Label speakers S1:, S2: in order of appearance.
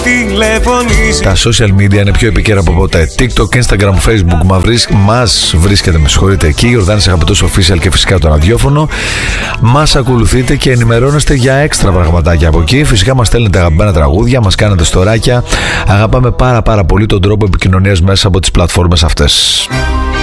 S1: τηλεφωνήσει.
S2: Τα social media είναι πιο επικαίρα από ποτέ. TikTok, Instagram, Facebook μας βρίσκεται, με συγχωρείτε, εκεί. Ιορδάνης Αγαπητός Official και φυσικά το ραδιόφωνο. Μας ακολουθείτε και ενημερώνεστε για έξτρα πραγματάκια από εκεί. Φυσικά μας στέλνετε αγαπημένα τραγούδια, μας κάνετε στοράκια. Αγαπάμε πάρα πολύ τον τρόπο επικοινωνίας μέσα από τις πλατφόρμες αυτές.